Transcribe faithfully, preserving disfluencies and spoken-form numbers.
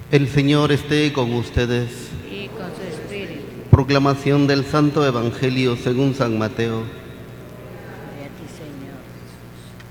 El Señor esté con ustedes. Y con su espíritu. Proclamación del Santo Evangelio según San Mateo.